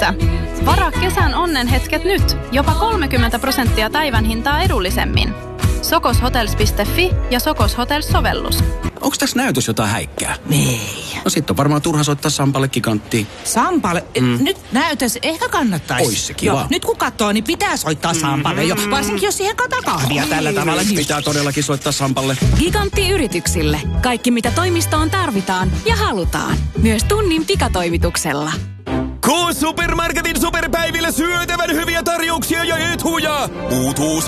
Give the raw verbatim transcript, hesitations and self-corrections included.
Sokos.fissä. Varaa kesän onnenhetket nyt. Jopa kolmekymmentä prosenttia päivän hintaa edullisemmin. Sokoshotels piste fi ja Sokos Hotels-sovellus. Onks tässä näytös jotain häikkää? Ei. No sit on varmaan turha soittaa Sampalle giganttiin. Sampalle? Mm. Nyt näytös ehkä kannattaisi. Ois se kiva. Joo, nyt kun katsoo, niin pitää soittaa Sampalle jo. Varsinkin jos siihen kataa kahvia mm. tällä tavalla. Niin. Pitää todellakin soittaa Sampalle. Gigantti yrityksille. Kaikki mitä toimistoon tarvitaan ja halutaan. Myös tunnin pikatoimituksella. K-Supermarketin superpäivillä syötävän hyviä tarjouksia ja etuja. Uutuus